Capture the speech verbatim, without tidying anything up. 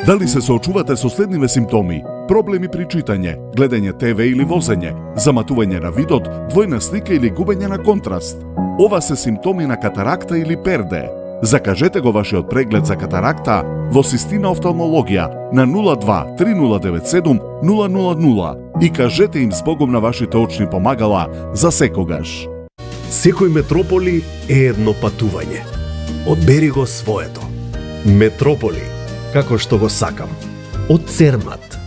Дали се соочувате со следниве симптоми: проблеми при читање, гледање ТВ или возење, заматување на видот, двојна слика или губење на контраст? Ова се симптоми на катаракта или перде. Закажете го вашиот преглед за катаракта во Систина офталмологија на нула два три нула девет седум нула нула нула и кажете им збогом на вашите очни помагала за секогаш. Секој Метрополи е едно патување. Одбери го своето. Метрополи, како што го сакам. Од Цермат.